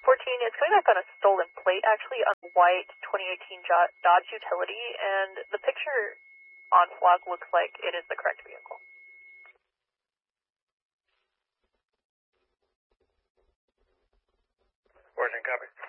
14, it's coming back on a stolen plate, actually, on a white 2018 Dodge Utility, and the picture on flag looks like it is the correct vehicle. Origin, copy.